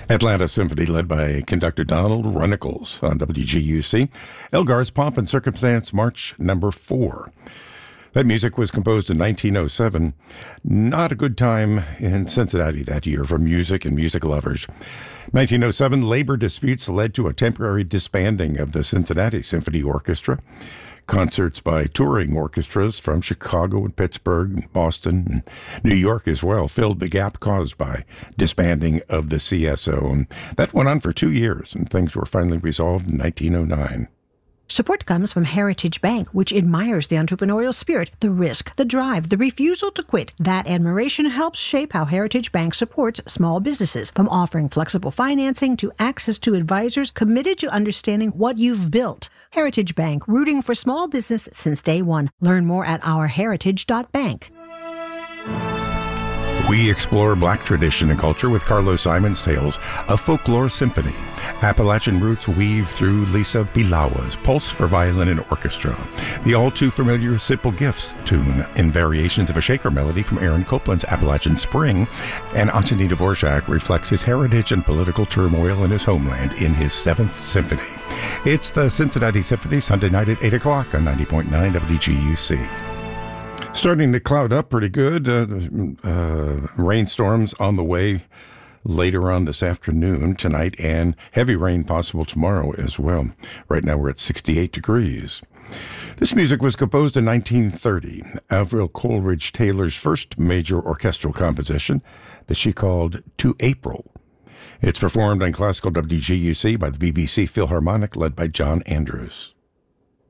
Atlanta Symphony, led by conductor Donald Runnicles on WGUC. Elgar's Pomp and Circumstance March number 4. That music was composed in 1907. Not a good time in Cincinnati that year for music and music lovers. 1907, labor disputes led to a temporary disbanding of the Cincinnati Symphony Orchestra. Concerts by touring orchestras from Chicago and Pittsburgh and Boston and New York as well filled the gap caused by disbanding of the CSO. And that went on for 2 years, and things were finally resolved in 1909. Support comes from Heritage Bank, which admires the entrepreneurial spirit, the risk, the drive, the refusal to quit. That admiration helps shape how Heritage Bank supports small businesses, from offering flexible financing to access to advisors committed to understanding what you've built. Heritage Bank, rooting for small business since day one. Learn more at ourheritage.bank. We explore Black tradition and culture with Carlos Simon's Tales, a folklore symphony. Appalachian roots weave through Lisa Bilawa's Pulse for Violin and Orchestra. The all-too-familiar Simple Gifts tune in variations of a shaker melody from Aaron Copland's Appalachian Spring, and Antoni Dvorak reflects his heritage and political turmoil in his homeland in his 7th Symphony. It's the Cincinnati Symphony, Sunday night at 8 o'clock on 90.9 WGUC. Starting to cloud up pretty good. Rainstorms on the way later on this afternoon, tonight, and heavy rain possible tomorrow as well. Right now we're at 68 degrees. This music was composed in 1930, Avril Coleridge Taylor's first major orchestral composition that she called To April. It's performed on classical WGUC by the BBC Philharmonic, led by John Andrews.